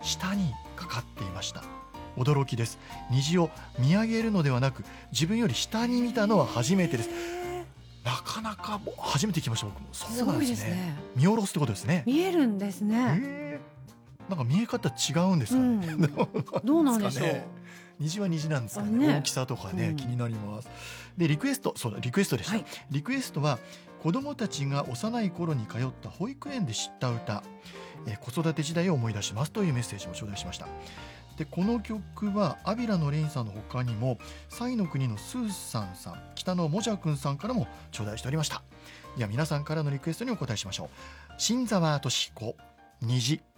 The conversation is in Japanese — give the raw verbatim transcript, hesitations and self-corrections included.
下にかかっていました。驚きです。虹を見上げるのではなく自分より下に見たのは初めてです。なかなか初めて聞きました。僕もそうなんですね。 すごいですね。 見下ろすってことですね。 見えるんですね。 えー、なんか見え方違うんですかね、 うん、どうなんでしょう。 虹は虹なんですかね。 ね、 大きさとかね、 うん、 気になります。でリクエスト、そうだリクエストでした、 はい、 リクエストは子どもたちが幼い頃に通った保育園で知った歌、えー、子育て時代を思い出しますというメッセージも頂戴しました。でこの曲はアビラのレインさんの他にもサイの国のスーサンさん、北のもじゃくんさんからも頂戴しておりました。では皆さんからのリクエストにお答えしましょう。新沢敏子、虹。